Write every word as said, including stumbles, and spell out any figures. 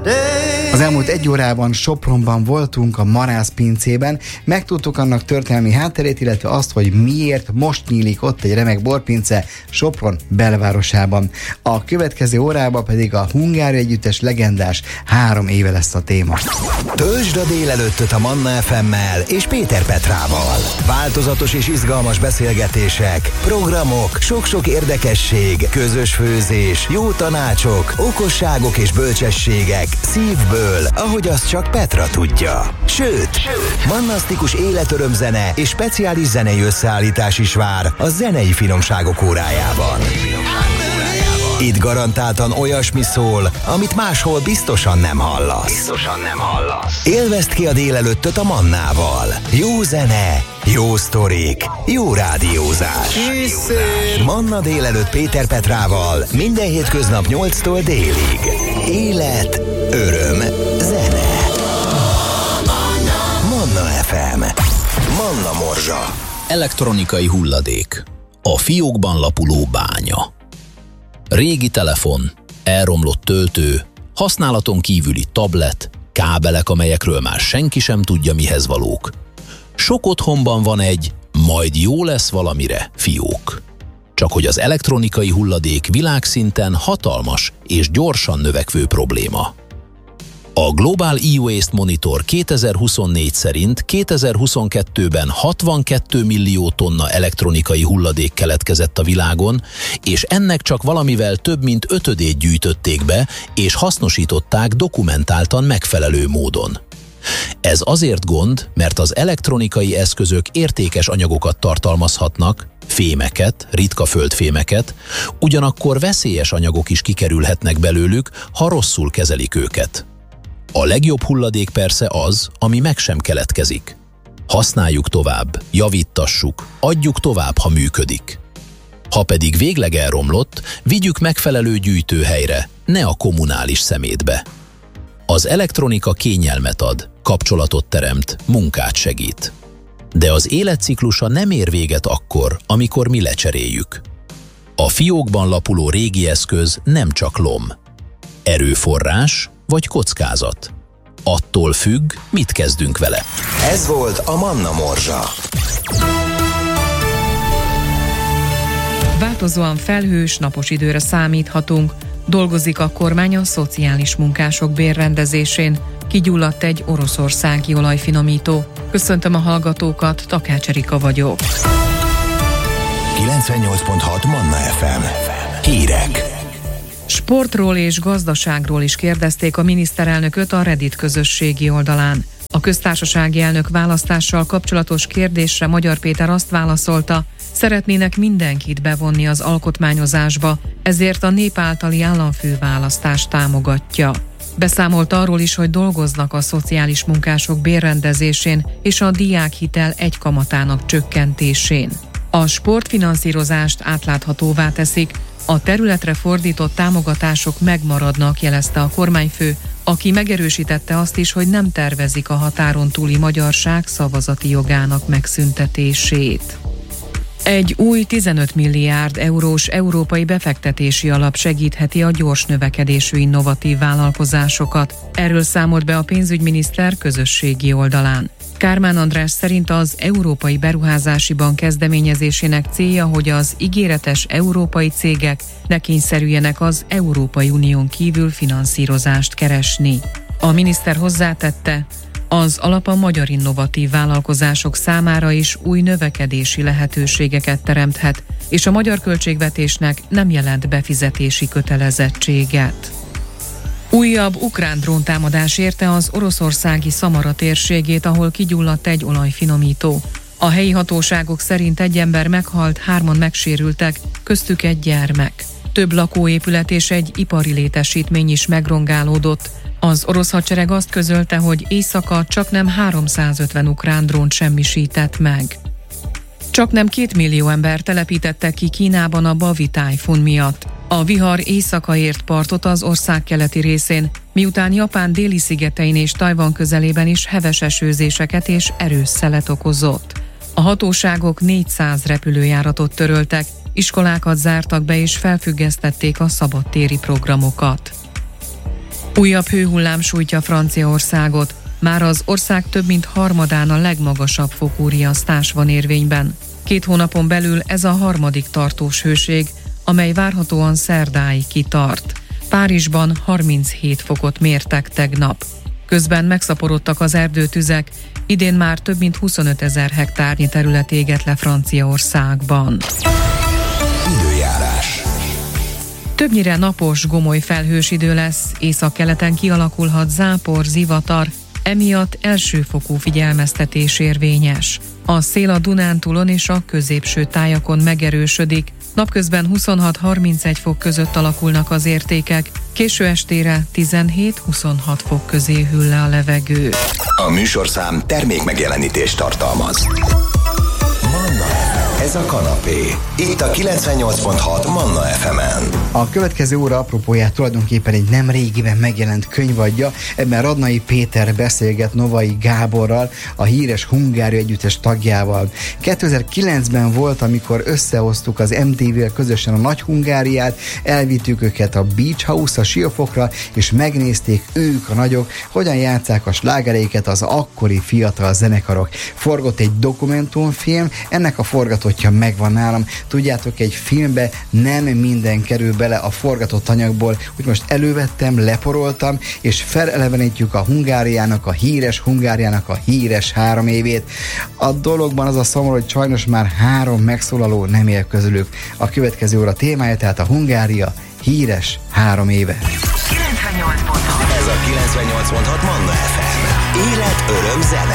Az elmúlt egy órában Sopronban voltunk, a Marász pincében, megtudtuk annak történelmi hátterét, illetve azt, hogy miért most nyílik ott egy remek borpince Sopron belvárosában. A következő órában pedig a Hungária Együttes legendás három éve lesz a téma. Töltsd a délelőttöt a Manna ef emmel és Péter Petrával. Változatos és izgalmas beszélgetések, programok, sok-sok érdekesség, közös főzés, jó tanácsok, okosságok és bölcsességek szívből, ahogy azt csak Petra tudja. Sőt, mannasztikus életörömzene és speciális zenei összeállítás is vár a zenei finomságok órájában. Itt garantáltan olyasmi szól, amit máshol biztosan nem hallasz. Biztosan nem hallasz. Élvezd ki a délelőttöt a Mannával. Jó zene, jó sztorik, jó rádiózás. Készül. Manna délelőtt Péter Petrával minden hétköznap nyolctól délig. Élet, öröm, zene. Manna ef em. Manna Morzsa. Elektronikai hulladék. A fiókban lapuló bánya. Régi telefon, elromlott töltő, használaton kívüli tablet, kábelek, amelyekről már senki sem tudja, mihez valók. Sok otthonban van egy majd jó lesz valamire fiók. Csak hogy az elektronikai hulladék világszinten hatalmas és gyorsan növekvő probléma. A Global e-Waste Monitor kétezer-huszonnégy szerint kétezer-huszonkettőben hatvankettő millió tonna elektronikai hulladék keletkezett a világon, és ennek csak valamivel több mint ötödét gyűjtötték be, és hasznosították dokumentáltan megfelelő módon. Ez azért gond, mert az elektronikai eszközök értékes anyagokat tartalmazhatnak, fémeket, ritka földfémeket, ugyanakkor veszélyes anyagok is kikerülhetnek belőlük, ha rosszul kezelik őket. A legjobb hulladék persze az, ami meg sem keletkezik. Használjuk tovább, javítassuk, adjuk tovább, ha működik. Ha pedig végleg elromlott, vigyük megfelelő gyűjtőhelyre, ne a kommunális szemétbe. Az elektronika kényelmet ad, kapcsolatot teremt, munkát segít. De az életciklusa nem ér véget akkor, amikor mi lecseréljük. A fiókban lapuló régi eszköz nem csak lom. Erőforrás vagy kockázat. Attól függ, mit kezdünk vele. Ez volt a Manna Morzsa. Változóan felhős, napos időre számíthatunk. Dolgozik a kormány a szociális munkások bérrendezésén. Kigyulladt egy oroszországi olajfinomító. Köszöntöm a hallgatókat, Takács Erika vagyok. kilencvennyolc pont hat Manna ef em. Hírek. Sportról és gazdaságról is kérdezték a miniszterelnököt a Reddit közösségi oldalán. A köztársasági elnök választással kapcsolatos kérdésre Magyar Péter azt válaszolta, szeretnének mindenkit bevonni az alkotmányozásba, ezért a nép általi államfőválasztást támogatja. Beszámolt arról is, hogy dolgoznak a szociális munkások bérrendezésén és a diákhitel egykamatának csökkentésén. A sportfinanszírozást átláthatóvá teszik, a területre fordított támogatások megmaradnak, jelezte a kormányfő, aki megerősítette azt is, hogy nem tervezik a határon túli magyarság szavazati jogának megszüntetését. Egy új tizenöt milliárd eurós európai befektetési alap segítheti a gyors növekedésű innovatív vállalkozásokat. Erről számolt be a pénzügyminiszter közösségi oldalán. Kármán András szerint az Európai Beruházási Bank kezdeményezésének célja, hogy az ígéretes európai cégek ne kényszerüljenek az Európai Unión kívül finanszírozást keresni. A miniszter hozzátette, az alap a magyar innovatív vállalkozások számára is új növekedési lehetőségeket teremthet, és a magyar költségvetésnek nem jelent befizetési kötelezettséget. Újabb ukrán dróntámadás érte az oroszországi Szamara térségét, ahol kigyulladt egy olajfinomító. A helyi hatóságok szerint egy ember meghalt, hárman megsérültek, köztük egy gyermek. Több lakóépület és egy ipari létesítmény is megrongálódott. Az orosz hadsereg azt közölte, hogy éjszaka csaknem háromszázötven ukrán drónt semmisített meg. Csaknem két millió ember telepítette ki Kínában a Bavi tájfun miatt. A vihar éjszaka ért partot az ország keleti részén, miután Japán déli szigetein és Tajvan közelében is heves esőzéseket és erős szelet okozott. A hatóságok négyszáz repülőjáratot töröltek, iskolákat zártak be és felfüggesztették a szabadtéri programokat. Újabb hőhullám sújtja Franciaországot. Már az ország több mint harmadán a legmagasabb fokú riasztás van érvényben. Két hónapon belül ez a harmadik tartós hőség, amely várhatóan szerdáig kitart. Párizsban harminchét fokot mértek tegnap. Közben megszaporodtak az erdőtüzek, idén már több mint huszonötezer hektárnyi terület égett le Franciaországban. Időjárás. Többnyire napos, gomoly felhős idő lesz, északkeleten kialakulhat zápor, zivatar, emiatt elsőfokú figyelmeztetés érvényes. A szél a Dunántúlon és a középső tájakon megerősödik, napközben huszonhat-harmincegy fok között alakulnak az értékek, késő estére tizenhét-huszonhat fok közé hűl le a levegő. A műsorszám termékmegjelenítést tartalmaz. Manna, ez a kanapé. Itt a kilencvennyolc pont hat Manna ef emen. A következő óra apropóját tulajdonképpen egy nem régiben megjelent könyv adja. Ebben Radnai Péter beszélget Novai Gáborral, a híres Hungária együttes tagjával. kétezer-kilencben volt, amikor összehoztuk az em té vé-vel közösen a Nagy Hungáriát, elvittük őket a Beach House, a Siófokra, és megnézték ők a nagyok, hogyan játsszák a slágereiket az akkori fiatal zenekarok. Forgott egy dokumentumfilm, ennek a forgatottja megvan nálam. Tudjátok, egy filmbe nem minden kerül bele a forgatott anyagból, úgy most elővettem, leporoltam, és felelevenítjük a Hungáriának, a híres Hungáriának a híres három évét. A dologban az a szomorú, hogy sajnos már három megszólaló nem él közülük. A következő óra témája tehát a Hungária híres három éve. kilencvennyolc pont hat Ez a kilencvennyolc pont hat Manna ef em. Élet, öröm, zene.